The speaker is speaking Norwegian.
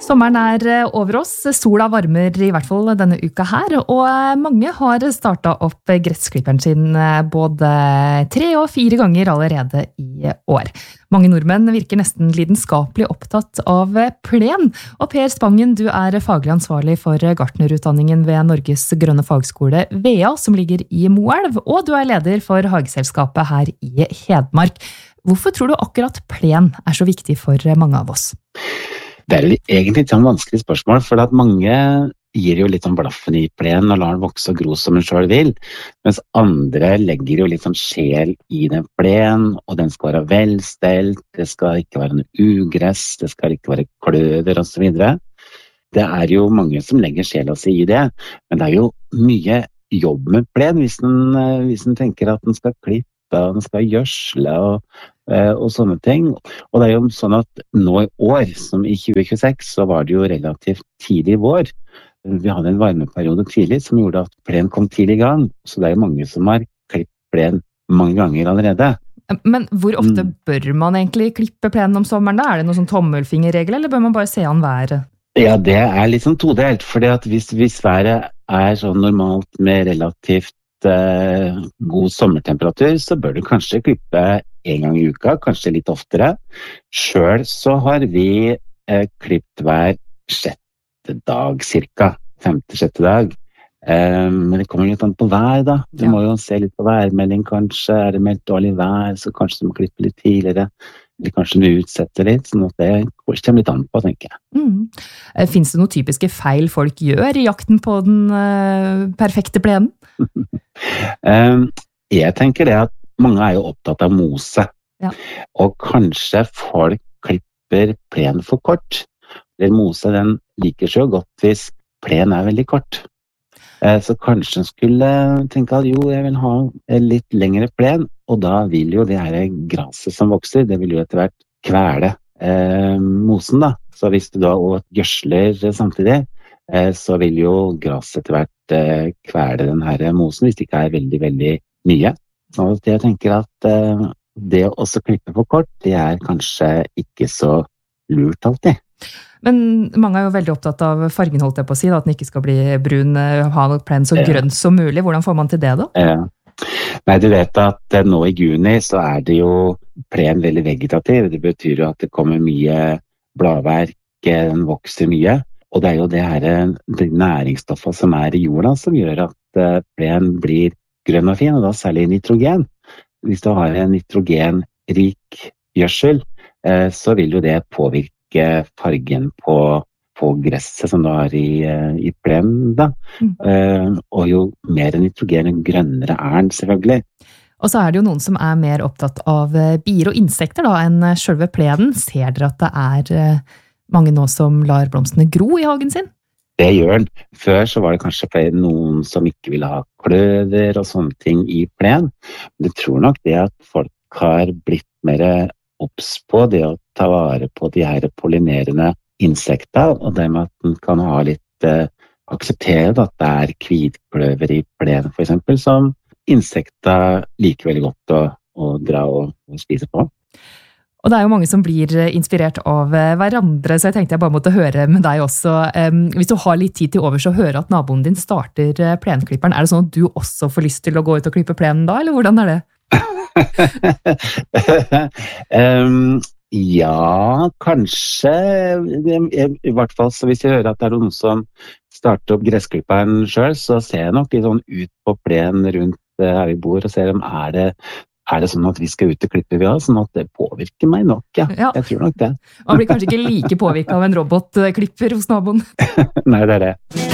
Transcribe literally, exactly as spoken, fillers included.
Sommeren er over oss, sola varmer i hvert fall denne uka her, og mange har startet opp gressklipperen sin både tre og fire ganger allerede i år. Mange nordmenn virker nesten lidenskapelig opptatt av plen, og Per Spangen, du er faglig ansvarlig for gartnerutdanningen ved Norges Grønne Fagskole V A, som ligger i Moelv, og du er leder for Hageselskapet her i Hedmark. Hvorfor tror du akkurat plen er så viktig for mange av oss? Det er egentlig et sånn vanskelig spørsmål, for at mange gir jo litt sånn blaffen i plen og lar den vokse og gro som den selv vil, mens andre legger jo litt sånn sjel i den plen, og den skal være velstelt, det skal ikke være noe ugress, det skal ikke være kløver og så videre. Det er jo mange som legger sjela si i det, men det er jo mye jobb med plen hvis den, hvis den tenker at den skal klippe, og den skal gjødsle og, og sånne ting. Og det er jo sånn at nå i år, som i tjue tjueseks, så var det jo relativt tidlig vår. Vi hadde en varmeperiode tidlig som gjorde at plen kom tidlig i gang, så det er jo mange som har klippet plen mange ganger allerede. Men hvor ofte mm. bør man egentlig klippe plenen om sommeren da? Er det noen sånn tommelfingerregel, eller bør man bare se an været? Ja, det er litt sånn todelt, fordi at hvis, hvis været er sånn normalt med relativt god sommertemperatur, så bør du kanskje klippe en gang i uka, kanskje litt oftere. Selv så har vi eh, klippet hver sjette dag, cirka femte, sjette dag. Eh, men det kommer litt an på vær da. Du ja. Må jo se litt på værmelding kanskje. Er det meldt dårlig vær, så kanskje du må klippe litt tidligere. Eller kanskje du utsetter litt, sånn at det kommer litt an på, tenker jeg. Mm. Finnes det noen typiske feil folk gjør i jakten på den uh, perfekte plenen? um, jeg tenker det at mange er jo opptatt av mose. Ja. Og kanskje folk klipper plen for kort. Eller mose, den liker så godt hvis plen er veldig kort. Uh, så kanskje en skulle tenke at jo, jeg vil ha litt lengre plen, og da vil jo det her graset som vokser, det vil jo etter hvert kvele eh, mosen da. Så hvis du da også gjødsler samtidig, eh, så vil jo graset etter hvert eh, kvele den her mosen, hvis det ikke er veldig, veldig mye. Så jeg tenker at eh, det å også klippe for kort, det er kanskje ikke så lurt alltid. Men mange er jo veldig opptatt av fargen, holdt jeg på å si, da, at den ikke skal bli brun, ha noe plen så grønn som mulig. Hvordan får man til det da? Ja. Nei, du vet at nå i juni så er det jo plen veldig vegetativ. Det betyr jo at det kommer mye bladverk, den vokser mye. Og det er jo det her de næringsstoffene som er i jorda som gjør at plen blir grønn og fin, og da særlig nitrogen. Hvis du har en nitrogenrik gjødsel, så vil jo det påvirke fargen på på gresset som du har i, i plen da. Mm. Uh, og jo mer nitrogen, jo grønnere er den selvfølgelig. Og så er det jo noen som er mer opptatt av bier og insekter da, enn selve plenen. Ser dere at det er mange nå som lar blomstene gro i hagen sin? Det gjør den. Før så var det kanskje flere noen som ikke ville ha kløver og sånne ting i plen. Men jeg tror nok det at folk har blitt mer obs på det å ta vare på de her pollinerende insekter, og det med at den kan ha litt eh, akseptere at det er kvitkløver i plen for eksempel, som insekter liker veldig godt å, å dra og, og spise på. Og det er jo mange som blir inspirert av hverandre, så jeg tenkte jeg bare måtte høre med deg også. Um, hvis du har litt tid til over, så høre at naboen din starter plenklipperen. Er det sånn at du også får lyst til å gå ut og klippe plenen da, eller hvordan er det? um, Ja, kanskje, i hvert fall så hvis jeg hører at det er noen som starter opp gressklipperen selv, så ser jeg nok litt sånn ut på plen rundt her vi bor, og ser om er det, er det sånn at vi skal ut og klippe vi også, sånn at det påvirker meg nok, ja. ja. Jeg tror nok det. Man blir kanskje ikke like påvirket av en robotklipper hos naboen. Nei, det er det.